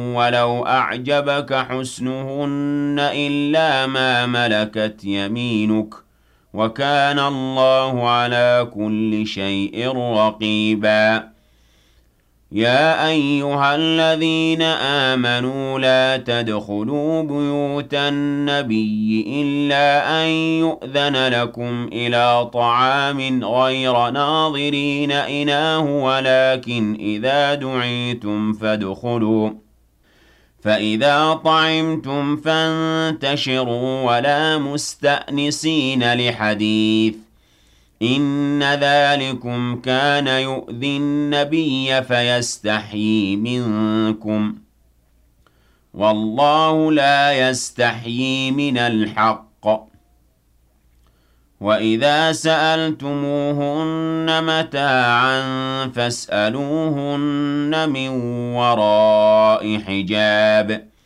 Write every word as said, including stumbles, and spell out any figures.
وَلَوْ أَعْجَبَكَ حُسْنُهُنَّ إِلَّا مَا مَلَكَتْ يَمِينُكَ ۗ وَكَانَ اللَّهُ عَلَىٰ كُلِّ شَيْءٍ رَّقِيبًا. يَا أَيُّهَا الَّذِينَ آمَنُوا لَا تَدْخُلُوا بُيُوتَ النَّبِيِّ إِلَّا أَن يُؤْذَنَ لَكُمْ إِلَىٰ طَعَامٍ غَيْرَ نَاظِرِينَ إِنَاهُ وَلَٰكِنْ إِذَا دُعِيتُمْ فَادْخُلُوا ۖ فَإِذَا طَعِمْتُمْ فَانتَشِرُوا وَلَا مُسْتَأْنِسِينَ لِحَدِيثٍ ۚ إِنَّ ذَٰلِكُمْ كَانَ يُؤْذِي النَّبِيَّ فَيَسْتَحْيِي مِنكُمْ ۖ وَاللَّهُ لَا يَسْتَحْيِي مِنَ الْحَقِّ ۚ وَإِذَا سَأَلْتُمُوهُنَّ مَتَاعًا فَاسْأَلُوهُنَّ مِن وَرَاءِ حِجَابٍ